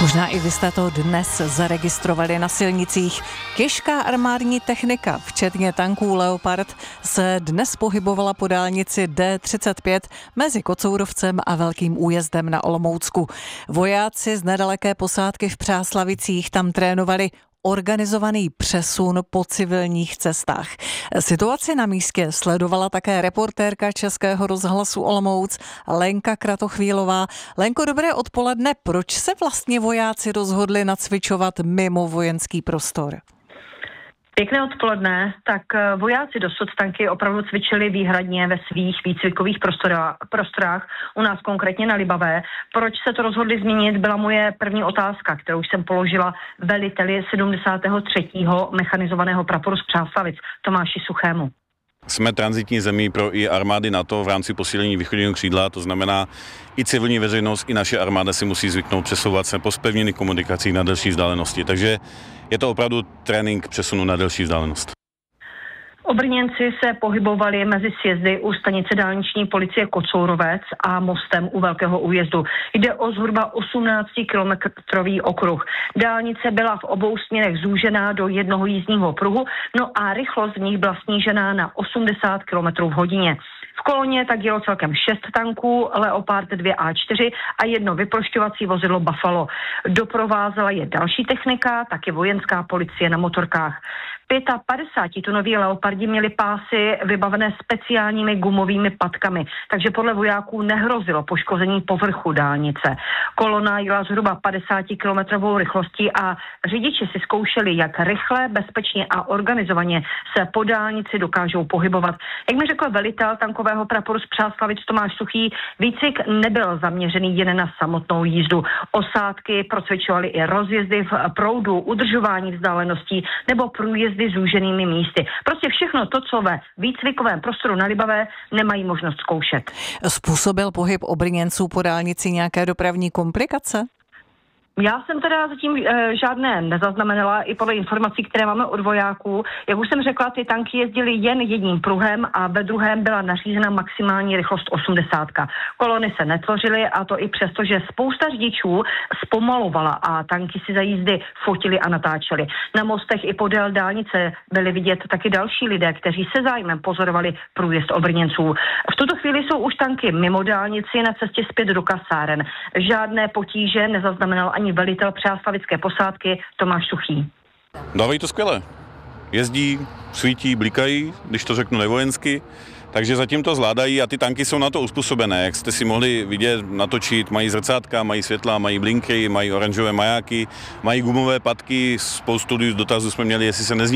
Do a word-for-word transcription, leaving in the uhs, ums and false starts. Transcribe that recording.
Možná i vy jste to dnes zaregistrovali na silnicích. Těžká armádní technika, včetně tanků Leopard, se dnes pohybovala po dálnici D třicet pět mezi Kocourovcem a Velkým Újezdem na Olomoucku. Vojáci z nedaleké posádky v Přáslavicích tam trénovali organizovaný přesun po civilních cestách. Situaci na místě sledovala také reportérka Českého rozhlasu Olomouc Lenka Kratochvílová. Lenko, dobré odpoledne. Proč se vlastně vojáci rozhodli nacvičovat mimo vojenský prostor? Pěkné odpoledne. Tak vojáci dosud tanky opravdu cvičili výhradně ve svých výcvikových prostorách, prostorách, u nás konkrétně na Libavé. Proč se to rozhodli změnit, byla moje první otázka, kterou jsem položila veliteli sedmdesátého třetího mechanizovaného praporu z Přáslavic Tomáši Suchému. Jsme tranzitní zemí pro i armády NATO v rámci posílení východního křídla, to znamená i civilní veřejnost, i naše armáda si musí zvyknout přesouvat se po zpevněných komunikacích na delší vzdálenosti. Takže je to opravdu trénink přesunu na delší vzdálenost. Obrněnci se pohybovali mezi sjezdy u stanice dálniční policie Kocourovec a mostem u Velkého Újezdu. Jde o zhruba osmnáctikilometrový okruh. Dálnice byla v obou směrech zúžená do jednoho jízdního pruhu, no a rychlost v nich byla snížená na osmdesát kilometrů v hodině. V koloně tak jelo celkem šest tanků, Leopard dva A čtyři a jedno vyprošťovací vozidlo Buffalo. Doprovázela je další technika, taky vojenská policie na motorkách. padesátipětitonoví Leopardi měli pásy vybavené speciálními gumovými patkami, takže podle vojáků nehrozilo poškození povrchu dálnice. Kolona jela zhruba padesátikilometrovou rychlostí a řidiči si zkoušeli, jak rychle, bezpečně a organizovaně se po dálnici dokážou pohybovat. Jak mi řekl velitel tankového praporu z Přáslavic Tomáš Suchý, výcvik nebyl zaměřený jen na samotnou jízdu. Osádky procvičovaly i rozjezdy v proudu, udržování vzdáleností nebo průjezdy zúženými místy. Prostě všechno to, co ve výcvikovém prostoru na Libavé nemají možnost zkoušet. Způsobil pohyb obrněnců po dálnici nějaké dopravní komplikace? Já jsem teda zatím e, žádné nezaznamenala, i podle informací, které máme od vojáků. Jak už jsem řekla, ty tanky jezdily jen jedním pruhem a ve druhém byla nařízena maximální rychlost osmdesát. Kolony se netvořily a to i přesto, že spousta řidičů zpomalovala a tanky si za jízdy fotili a natáčeli. Na mostech i podél dálnice byly vidět taky další lidé, kteří se zájmem pozorovali průjezd obrněnců. V tuto chvíli jsou už tanky mimo dálnici na cestě zpět do kasáren. Žádné potíže nezaznamenal ani velitel přáslavické posádky Tomáš Suchý. Dávají to skvěle. Jezdí, svítí, blikají, když to řeknu nevojensky, takže zatím to zvládají a ty tanky jsou na to uspůsobené. Jak jste si mohli vidět, natočit, mají zrcátka, mají světla, mají blinky, mají oranžové majáky, mají gumové patky, spoustu dotazů jsme měli, jestli se nezní